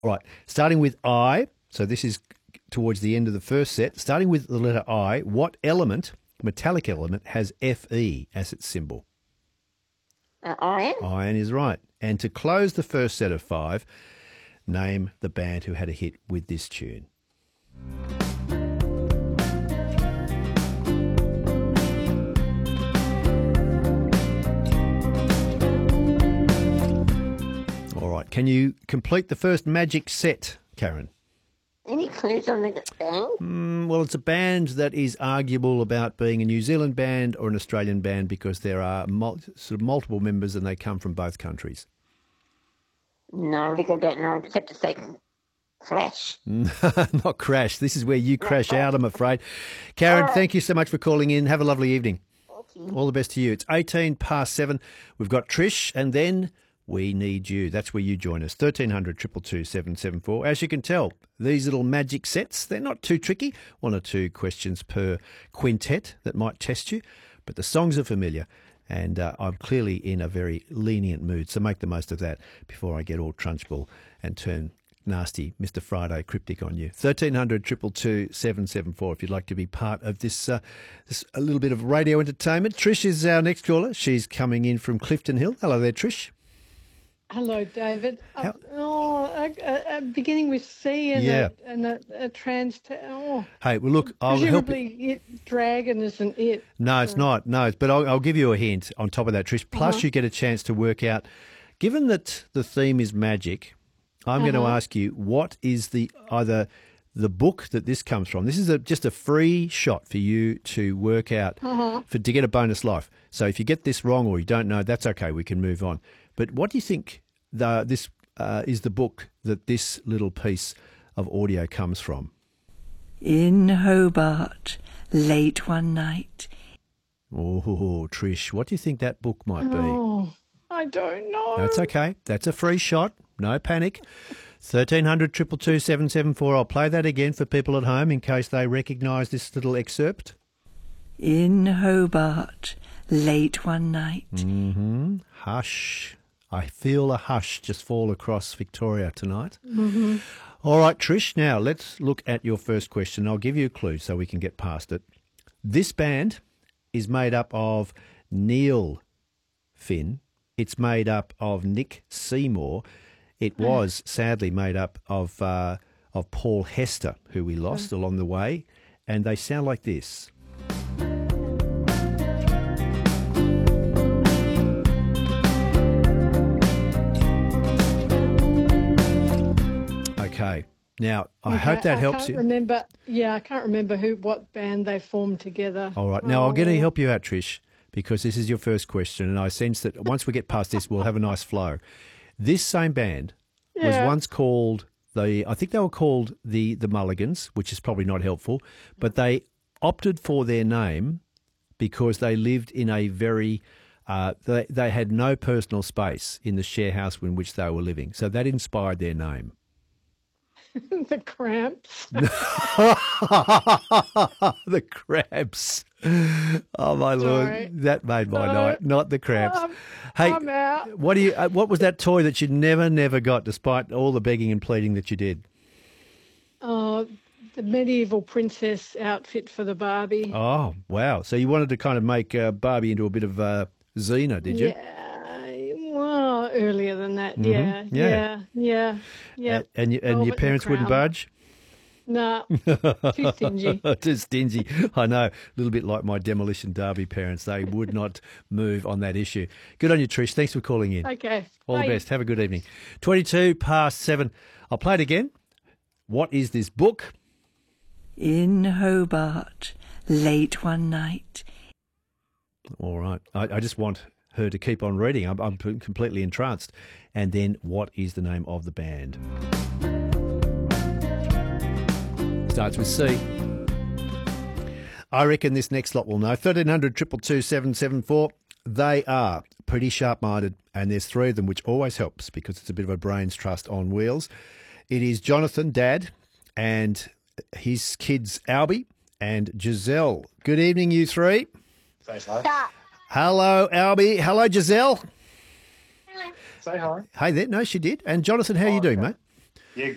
All right, starting with I. So this is towards the end of the first set. Starting with the letter I, what element, metallic element, has Fe as its symbol? Iron. Iron is right. And to close the first set of 5, name the band who had a hit with this tune. All right. Can you complete the first magic set, Karen? Any clues on the band? Well, it's a band that is arguable about being a New Zealand band or an Australian band because there are multiple members and they come from both countries. No, because I don't know. I just have to say Clash. Not Crash. This is where you crash out, I'm afraid. Karen, thank you so much for calling in. Have a lovely evening. All the best to you. It's 18 past 7. We've got Trish and then we need you. That's where you join us. 1300 222 774. As you can tell, these little magic sets, they're not too tricky. 1 or 2 questions per quintet that might test you, but the songs are familiar. And I'm clearly in a very lenient mood, so make the most of that before I get all trunchbull and turn nasty Mr. Friday cryptic on you. 1300 222 774 if you'd like to be part of this a little bit of radio entertainment. Trish is our next caller. She's coming in from Clifton Hill. Hello there, Trish. Hello, David. Beginning with C and a trans. Hey, well, look, I'll help you. Presumably, dragon isn't it? No, it's not. No, but I'll give you a hint on top of that, Trish. Plus, you get a chance to work out. Given that the theme is magic, I'm going to ask you what is either the book that this comes from. This is just a free shot for you to work out to get a bonus life. So if you get this wrong or you don't know, that's okay. We can move on. But what do you think this is the book that this little piece of audio comes from? In Hobart, late one night. Oh, Trish, what do you think that book might be? Oh, I don't know. That's okay. That's a free shot. No panic. 1300 222 774. I'll play that again for people at home in case they recognise this little excerpt. In Hobart, late one night. Hush. I feel a hush just fall across Victoria tonight. All right, Trish, now let's look at your first question. I'll give you a clue so we can get past it. This band is made up of Neil Finn. It's made up of Nick Seymour. It was sadly made up of Paul Hester, who we lost along the way, and they sound like this. Okay. Now, I hope that helps you. I can't remember what band they formed together. All right. Now, I'm going to help you out, Trish, because this is your first question, and I sense that once we get past this, we'll have a nice flow. This same band was once called I think they were called the Mulligans, which is probably not helpful, but they opted for their name because they lived in a very they had no personal space in the share house in which they were living. So that inspired their name. The Cramps. The Cramps. Oh, my Lord. That made my night. Not the Cramps. Hey, I'm out. What was that toy that you never got despite all the begging and pleading that you did? The medieval princess outfit for the Barbie. Oh, wow. So you wanted to kind of make Barbie into a bit of Xena, did you? Yeah. Well, earlier than that. Yeah. And your parents wouldn't budge? No, too stingy. Too stingy. I know. A little bit like my Demolition Derby parents. They would not move on that issue. Good on you, Trish. Thanks for calling in. Okay. All the best. Have a good evening. 22 past 7. I'll play it again. What is this book? In Hobart, late one night. All right. I just want her to keep on reading. I'm completely entranced. And then what is the name of the band? Starts with C. I reckon this next lot will know. 1300 222 774. They are pretty sharp-minded, and there's 3 of them, which always helps because it's a bit of a brains trust on wheels. It is Jonathan, Dad, and his kids, Albie and Giselle. Good evening, you 3. Hello, Albie. Hello, Giselle. Say hi. Hey there. No, she did. And Jonathan, how are you doing, mate?